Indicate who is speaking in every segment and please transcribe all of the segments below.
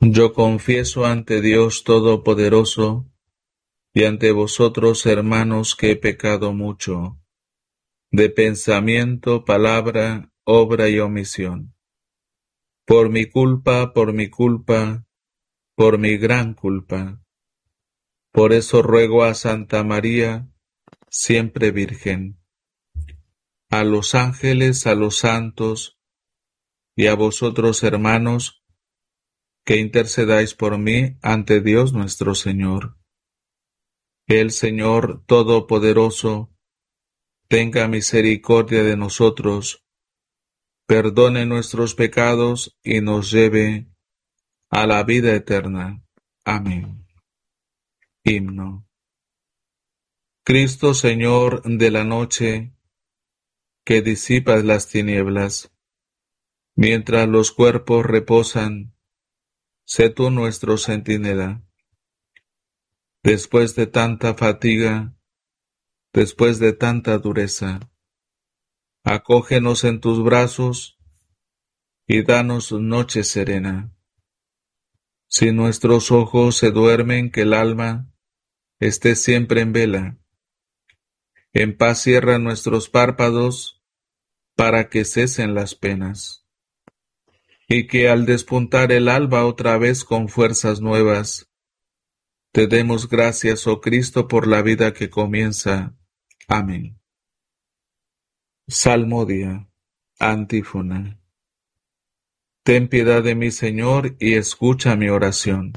Speaker 1: Yo confieso ante Dios Todopoderoso y ante vosotros, hermanos, que he pecado mucho, de pensamiento, palabra, obra y omisión. Por mi culpa, por mi gran culpa. Por eso ruego a Santa María, siempre Virgen, a los ángeles, a los santos y a vosotros, hermanos, que intercedáis por mí ante Dios nuestro Señor. El Señor Todopoderoso tenga misericordia de nosotros, perdone nuestros pecados y nos lleve a la vida eterna. Amén. Himno. Cristo, Señor de la noche, que disipas las tinieblas, mientras los cuerpos reposan, sé tú nuestro centinela. Después de tanta fatiga, después de tanta dureza, acógenos en tus brazos y danos noche serena. Si nuestros ojos se duermen, que el alma esté siempre en vela. En paz cierra nuestros párpados para que cesen las penas. Y que al despuntar el alba otra vez con fuerzas nuevas, te demos gracias, oh Cristo, por la vida que comienza. Amén. Salmodia. Antífona. Ten piedad de mí, Señor, y escucha mi oración.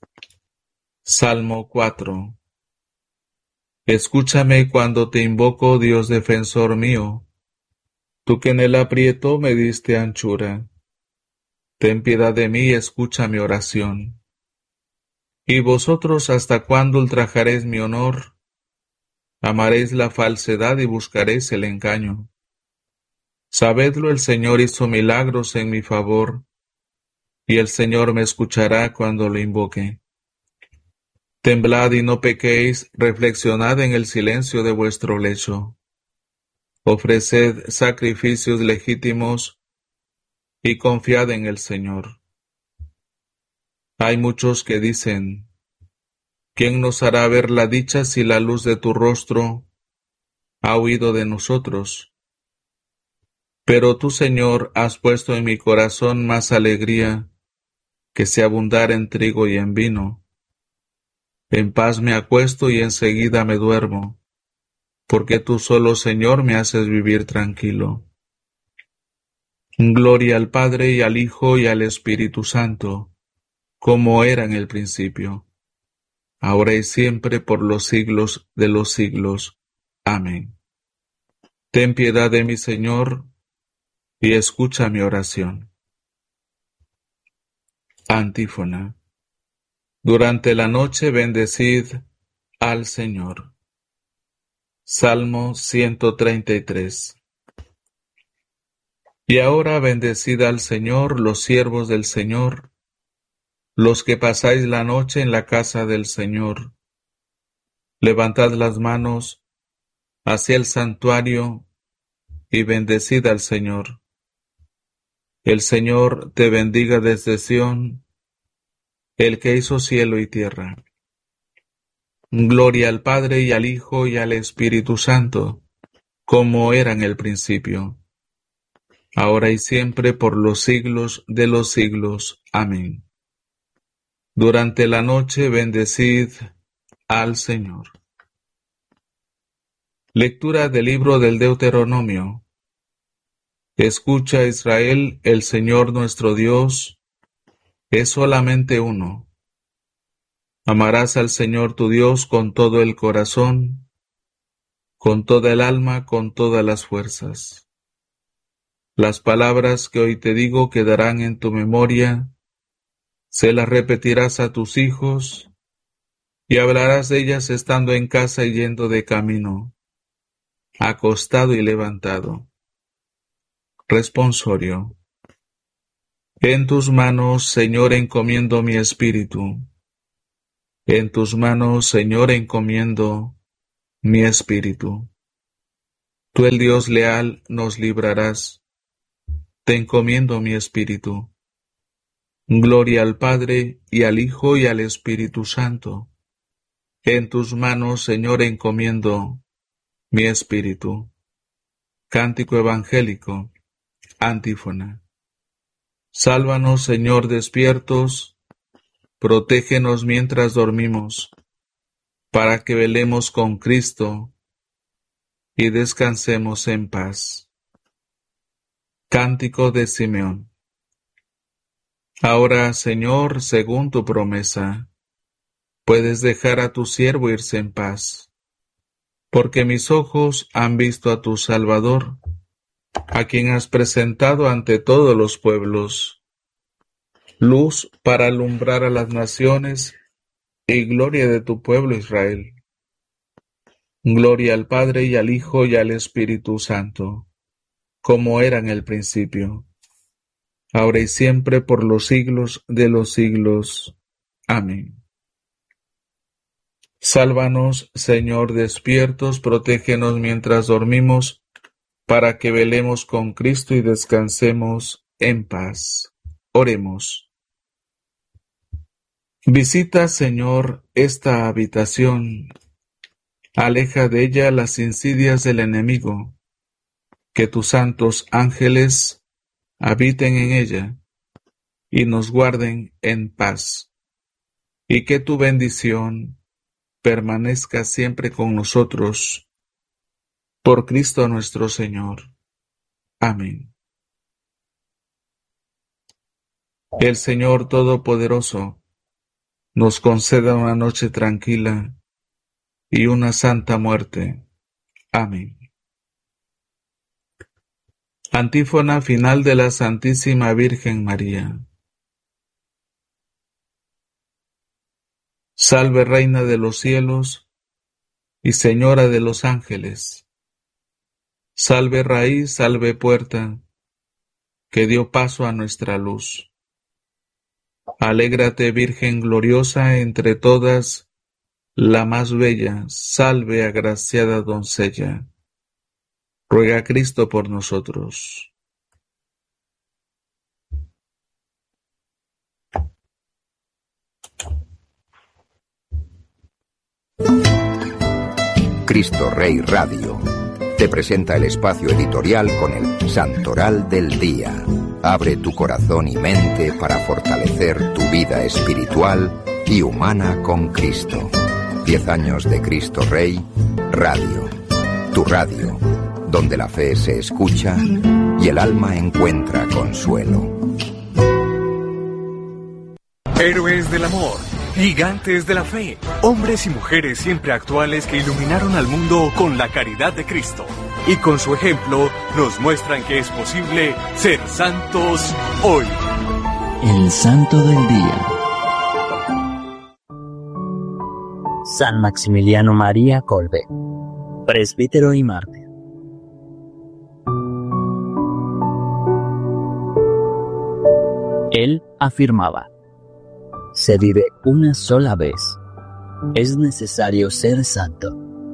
Speaker 1: Salmo 4. Escúchame cuando te invoco, Dios defensor mío, tú que en el aprieto me diste anchura. Ten piedad de mí y escucha mi oración. ¿Y vosotros hasta cuándo ultrajaréis mi honor? Amaréis la falsedad y buscaréis el engaño. Sabedlo, el Señor hizo milagros en mi favor, y el Señor me escuchará cuando lo invoque. Temblad y no pequéis, reflexionad en el silencio de vuestro lecho. Ofreced sacrificios legítimos y confiad en el Señor. Hay muchos que dicen, ¿quién nos hará ver la dicha si la luz de tu rostro ha huido de nosotros? Pero tú, Señor, has puesto en mi corazón más alegría que si abundara en trigo y en vino. En paz me acuesto y enseguida me duermo, porque tú solo, Señor, me haces vivir tranquilo. Gloria al Padre y al Hijo y al Espíritu Santo, como era en el principio, ahora y siempre, por los siglos de los siglos. Amén. Ten piedad de mí, Señor, y escucha mi oración. Antífona. Durante la noche bendecid al Señor. Salmo 133. Y ahora bendecid al Señor los siervos del Señor, los que pasáis la noche en la casa del Señor. Levantad las manos hacia el santuario y bendecid al Señor. El Señor te bendiga desde Sión, el que hizo cielo y tierra. Gloria al Padre y al Hijo y al Espíritu Santo, como era en el principio, ahora y siempre, por los siglos de los siglos. Amén. Durante la noche bendecid al Señor. Lectura del libro del Deuteronomio. Escucha, Israel, el Señor nuestro Dios es solamente uno. Amarás al Señor tu Dios con todo el corazón, con toda el alma, con todas las fuerzas. Las palabras que hoy te digo quedarán en tu memoria, se las repetirás a tus hijos y hablarás de ellas estando en casa y yendo de camino, acostado y levantado. Responsorio. En tus manos, Señor, encomiendo mi espíritu. En tus manos, Señor, encomiendo mi espíritu. Tú, el Dios leal, nos librarás. Te encomiendo mi espíritu. Gloria al Padre, y al Hijo, y al Espíritu Santo. En tus manos, Señor, encomiendo mi espíritu. Cántico evangélico, antífona. Sálvanos, Señor, despiertos, protégenos mientras dormimos, para que velemos con Cristo y descansemos en paz. Cántico de Simeón. Ahora, Señor, según tu promesa, puedes dejar a tu siervo irse en paz, porque mis ojos han visto a tu Salvador, a quien has presentado ante todos los pueblos, luz para alumbrar a las naciones y gloria de tu pueblo Israel. Gloria al Padre, y al Hijo, y al Espíritu Santo, como era en el principio, ahora y siempre, por los siglos de los siglos. Amén. Sálvanos, Señor, despiertos, protégenos mientras dormimos, para que velemos con Cristo y descansemos en paz. Oremos. Visita, Señor, esta habitación. Aleja de ella las insidias del enemigo. Que tus santos ángeles habiten en ella y nos guarden en paz. Y que tu bendición permanezca siempre con nosotros. Por Cristo nuestro Señor. Amén. El Señor Todopoderoso nos conceda una noche tranquila y una santa muerte. Amén. Antífona final de la Santísima Virgen María. Salve, Reina de los cielos y Señora de los ángeles. Salve, raíz, salve, puerta, que dio paso a nuestra luz. Alégrate, Virgen gloriosa, entre todas, la más bella, salve, agraciada doncella. Ruega a Cristo por nosotros.
Speaker 2: Cristo Rey Radio te presenta el espacio editorial con el Santoral del Día. Abre tu corazón y mente para fortalecer tu vida espiritual y humana con Cristo. 10 años de Cristo Rey Radio. Tu radio, donde la fe se escucha y el alma encuentra consuelo.
Speaker 3: Héroes del amor, gigantes de la fe, hombres y mujeres siempre actuales que iluminaron al mundo con la caridad de Cristo. Y con su ejemplo nos muestran que es posible ser santos hoy.
Speaker 4: El Santo del Día. San Maximiliano María Kolbe, presbítero y mártir. Él afirmaba: se vive una sola vez. Es necesario ser santo.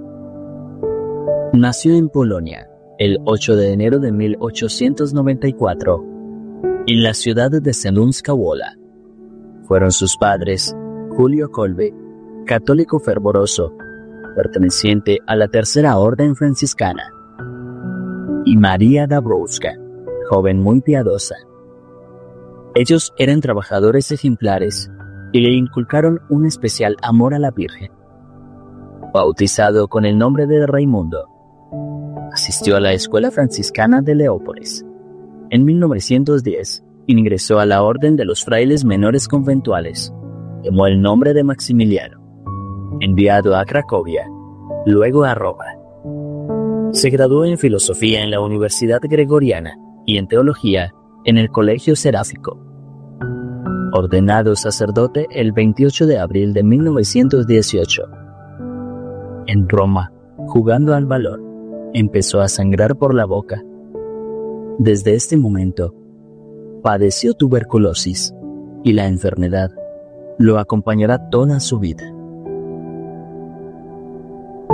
Speaker 4: Nació en Polonia el 8 de enero de 1894 en la ciudad de Selunska Wola. Fueron sus padres Julio Kolbe, católico fervoroso, perteneciente a la Tercera Orden Franciscana, y María Dabrowska, joven muy piadosa. Ellos eran trabajadores ejemplares y le inculcaron un especial amor a la Virgen. Bautizado con el nombre de Raimundo, asistió a la escuela franciscana de Leópolis. En 1910 ingresó a la Orden de los Frailes Menores Conventuales. Tomó el nombre de Maximiliano, enviado a Cracovia, luego a Roma. Se graduó en filosofía en la Universidad Gregoriana y en teología en el Colegio Seráfico. Ordenado sacerdote el 28 de abril de 1918. En Roma, jugando al balón, empezó a sangrar por la boca. Desde este momento, padeció tuberculosis y la enfermedad lo acompañará toda su vida.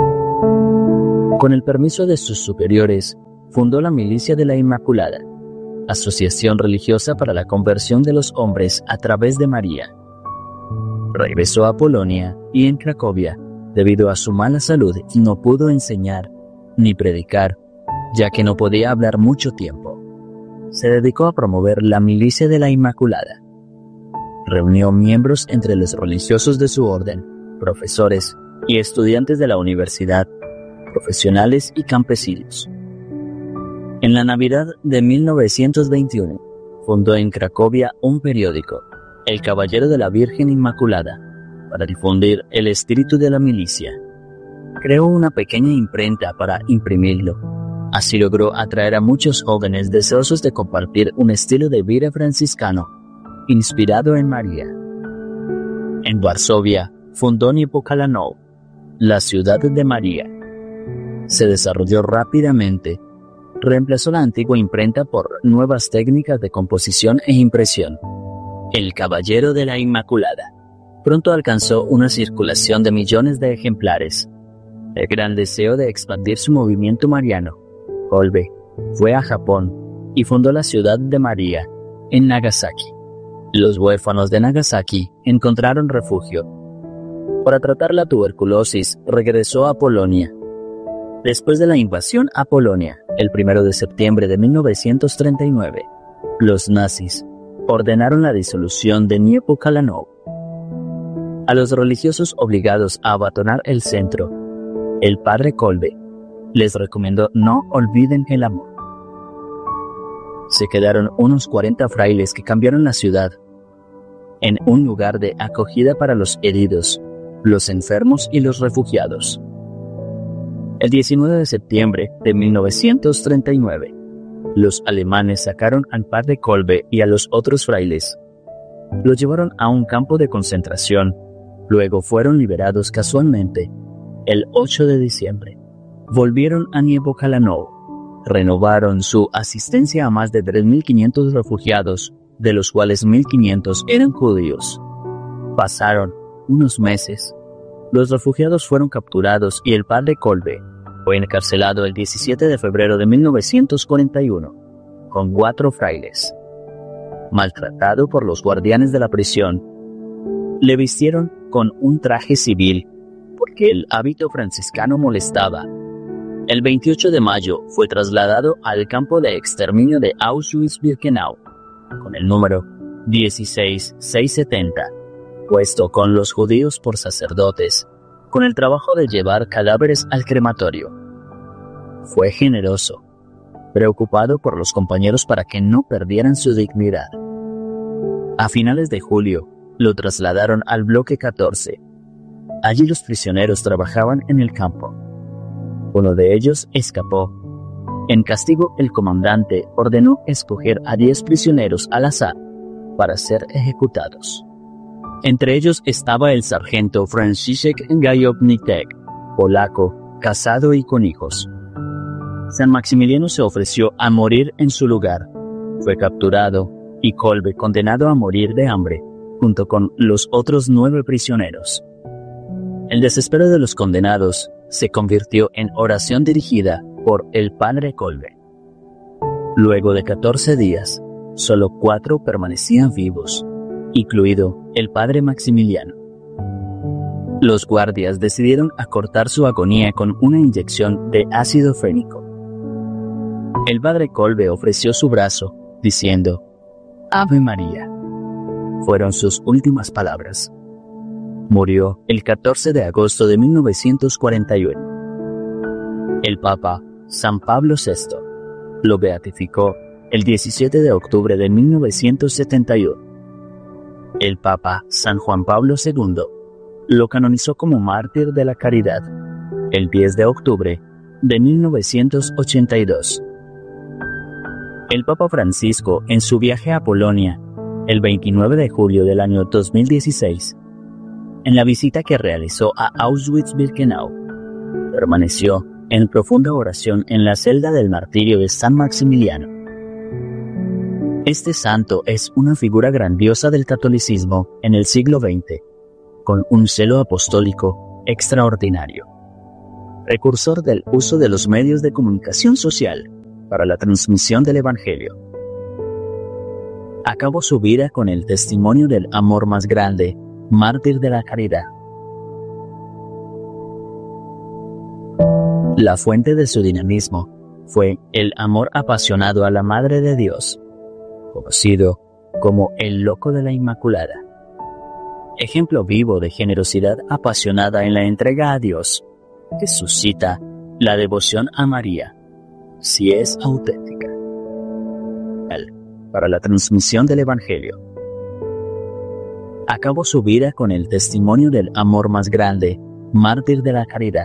Speaker 4: Con el permiso de sus superiores, fundó la Milicia de la Inmaculada, Asociación Religiosa para la Conversión de los Hombres a través de María. Regresó a Polonia y en Cracovia, debido a su mala salud, no pudo enseñar ni predicar, ya que no podía hablar mucho tiempo. Se dedicó a promover la Milicia de la Inmaculada. Reunió miembros entre los religiosos de su orden, profesores y estudiantes de la universidad, profesionales y campesinos. En la Navidad de 1921, fundó en Cracovia un periódico, El Caballero de la Virgen Inmaculada, para difundir el espíritu de la milicia. Creó una pequeña imprenta para imprimirlo. Así logró atraer a muchos jóvenes deseosos de compartir un estilo de vida franciscano, inspirado en María. En Varsovia, fundó Niepokalanów, la ciudad de María. Se desarrolló rápidamente. Reemplazó la antigua imprenta por nuevas técnicas de composición e impresión. El Caballero de la Inmaculada pronto alcanzó una circulación de millones de ejemplares. El gran deseo de expandir su movimiento mariano, Kolbe fue a Japón y fundó la ciudad de María, en Nagasaki. Los huérfanos de Nagasaki encontraron refugio. Para tratar la tuberculosis, regresó a Polonia. Después de la invasión a Polonia, el 1 de septiembre de 1939, los nazis ordenaron la disolución de Niepokalanów. A los religiosos obligados a abandonar el centro, el padre Kolbe les recomendó no olviden el amor. Se quedaron unos 40 frailes que cambiaron la ciudad en un lugar de acogida para los heridos, los enfermos y los refugiados. El 19 de septiembre de 1939, los alemanes sacaron al padre Kolbe y a los otros frailes. Los llevaron a un campo de concentración. Luego fueron liberados casualmente. El 8 de diciembre, volvieron a Niepokalanów. Renovaron su asistencia a más de 3.500 refugiados, de los cuales 1.500 eran judíos. Pasaron unos meses. Los refugiados fueron capturados y el padre Kolbe fue encarcelado el 17 de febrero de 1941, con 4 frailes. Maltratado por los guardianes de la prisión, le vistieron con un traje civil porque el hábito franciscano molestaba. El 28 de mayo fue trasladado al campo de exterminio de Auschwitz-Birkenau, con el número 16670, puesto con los judíos por sacerdotes, con el trabajo de llevar cadáveres al crematorio. Fue generoso, preocupado por los compañeros para que no perdieran su dignidad. A finales de julio, lo trasladaron al bloque 14. Allí los prisioneros trabajaban en el campo. Uno de ellos escapó. En castigo, el comandante ordenó escoger a 10 prisioneros al azar para ser ejecutados. Entre ellos estaba el sargento Franciszek Gajowniczek, polaco, casado y con hijos. San Maximiliano se ofreció a morir en su lugar. Fue capturado y Kolbe condenado a morir de hambre, junto con los otros 9 prisioneros. El desespero de los condenados se convirtió en oración dirigida por el padre Kolbe. Luego de 14 días, solo 4 permanecían vivos, incluido el padre Maximiliano. Los guardias decidieron acortar su agonía con una inyección de ácido fénico. El padre Kolbe ofreció su brazo, diciendo: «Ave María». Fueron sus últimas palabras. Murió el 14 de agosto de 1941. El Papa San Pablo VI lo beatificó el 17 de octubre de 1971. El Papa San Juan Pablo II lo canonizó como mártir de la caridad el 10 de octubre de 1982. El Papa Francisco, en su viaje a Polonia, el 29 de julio del año 2016, en la visita que realizó a Auschwitz-Birkenau, permaneció en profunda oración en la celda del martirio de San Maximiliano. Este santo es una figura grandiosa del catolicismo en el siglo XX, con un celo apostólico extraordinario. Precursor del uso de los medios de comunicación social para la transmisión del Evangelio. Acabó su vida con el testimonio del amor más grande, mártir de la caridad. La fuente de su dinamismo fue el amor apasionado a la Madre de Dios, conocido como el loco de la Inmaculada. Ejemplo vivo de generosidad apasionada en la entrega a Dios, que suscita la devoción a María, si es auténtica. Para la transmisión del Evangelio. Acabó su vida con el testimonio del amor más grande, mártir de la caridad.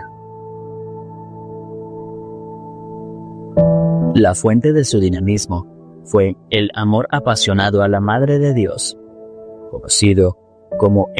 Speaker 4: La fuente de su dinamismo fue el amor apasionado a la Madre de Dios, conocido como